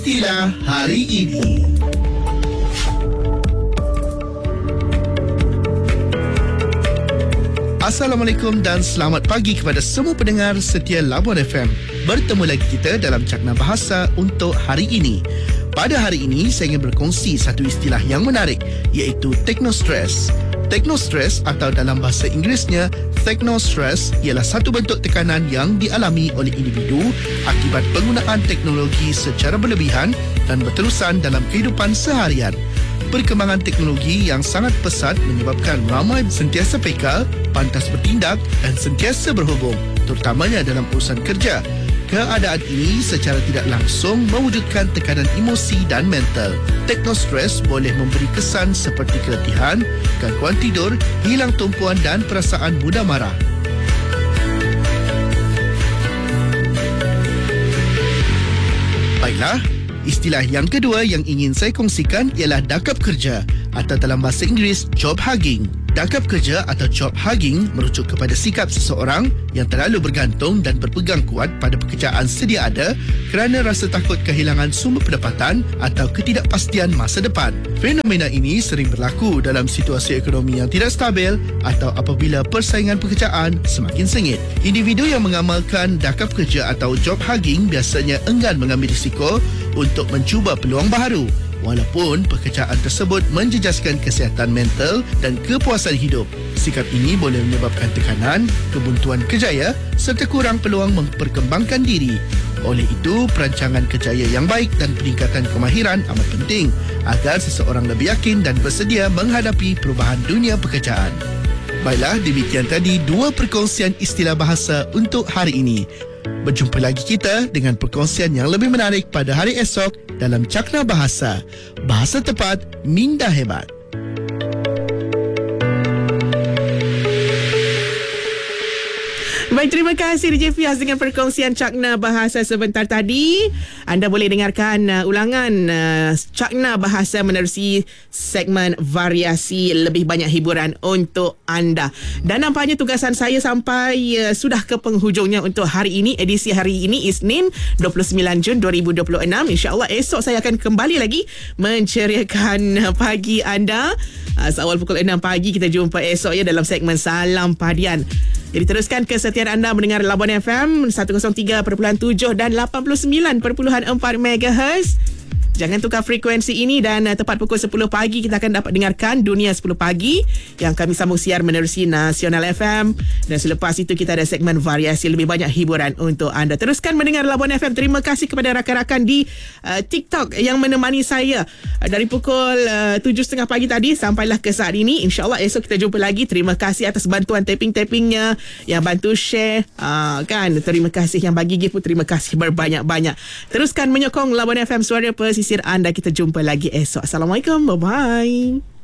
Istilah hari ini. Assalamualaikum dan selamat pagi kepada semua pendengar setia Labuan FM. Bertemu lagi kita dalam Cakna Bahasa untuk hari ini. Pada hari ini, saya ingin berkongsi satu istilah yang menarik, iaitu technostress. Technostress atau dalam bahasa Inggerisnya technostress ialah satu bentuk tekanan yang dialami oleh individu akibat penggunaan teknologi secara berlebihan dan berterusan dalam kehidupan seharian. Perkembangan teknologi yang sangat pesat menyebabkan ramai sentiasa peka, pantas bertindak dan sentiasa berhubung, terutamanya dalam urusan kerja. Keadaan ini secara tidak langsung mewujudkan tekanan emosi dan mental. Technostress boleh memberi kesan seperti keletihan, gangguan tidur, hilang tumpuan dan perasaan mudah marah. Baiklah, istilah yang kedua yang ingin saya kongsikan ialah dakap kerja atau dalam bahasa Inggeris job hugging. Dakap kerja atau job hugging merujuk kepada sikap seseorang yang terlalu bergantung dan berpegang kuat pada pekerjaan sedia ada kerana rasa takut kehilangan sumber pendapatan atau ketidakpastian masa depan. Fenomena ini sering berlaku dalam situasi ekonomi yang tidak stabil atau apabila persaingan pekerjaan semakin sengit. Individu yang mengamalkan dakap kerja atau job hugging biasanya enggan mengambil risiko untuk mencuba peluang baharu, walaupun pekerjaan tersebut menjejaskan kesihatan mental dan kepuasan hidup. Sikap ini boleh menyebabkan tekanan, kebuntuan kerjaya serta kurang peluang memperkembangkan diri. Oleh itu, perancangan kerjaya yang baik dan peningkatan kemahiran amat penting agar seseorang lebih yakin dan bersedia menghadapi perubahan dunia pekerjaan. Baiklah, demikian tadi dua perkongsian istilah bahasa untuk hari ini. Berjumpa lagi kita dengan perkongsian yang lebih menarik pada hari esok dalam Cakna Bahasa. Bahasa tepat, minda hebat. Baik, terima kasih DJ Fiaz dengan perkongsian Cakna Bahasa sebentar tadi. Anda boleh dengarkan ulangan Cakna Bahasa menerusi segmen variasi, lebih banyak hiburan untuk anda. Dan nampaknya tugasan saya sampai sudah ke penghujungnya untuk hari ini. Edisi hari ini Isnin 29 Jun 2026. InsyaAllah esok saya akan kembali lagi menceriakan pagi anda. Seawal pukul 6 pagi kita jumpa esok ya dalam segmen Salam Padian. Jadi teruskan kesetiaan anda mendengar Labuan FM 103.7 dan 89.4 MHz. Jangan tukar frekuensi ini dan tepat pukul 10 pagi kita akan dapat dengarkan Dunia 10 Pagi yang kami sambung siar menerusi Nasional FM. Dan selepas itu kita ada segmen variasi, lebih banyak hiburan untuk anda. Teruskan mendengar Labuan FM. Terima kasih kepada rakan-rakan di TikTok yang menemani saya dari pukul 7.30 pagi tadi sampailah ke saat ini. InsyaAllah esok kita jumpa lagi. Terima kasih atas bantuan tapping-tappingnya, yang bantu share kan. Terima kasih yang bagi gift pun terima kasih berbanyak-banyak. Teruskan menyokong Labuan FM, suara pesisir anda. Kita jumpa lagi esok. Assalamualaikum. Bye-bye.